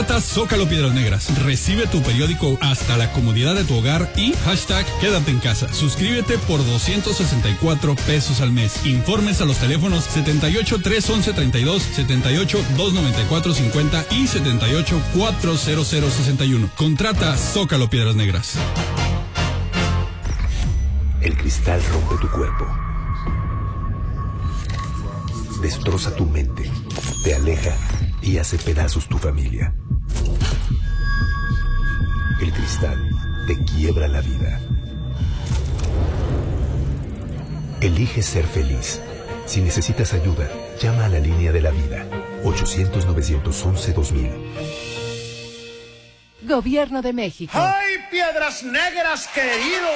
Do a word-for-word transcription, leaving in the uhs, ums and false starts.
Contrata Zócalo Piedras Negras. Recibe tu periódico hasta la comodidad de tu hogar y hashtag quédate en casa. Suscríbete por doscientos sesenta y cuatro pesos al mes. Informes a los teléfonos setenta y ocho, trescientos once, treinta y dos, setenta y ocho, doscientos noventa y cuatro, cincuenta y setenta y ocho, cuatrocientos sesenta y uno. Contrata Zócalo Piedras Negras. El cristal rompe tu cuerpo. Destroza tu mente. Te aleja y hace pedazos tu familia. El cristal te quiebra la vida. Elige ser feliz. Si necesitas ayuda, llama a la línea de la vida. ochocientos, novecientos once, dos mil. Gobierno de México. ¡Ay, Piedras Negras, querido!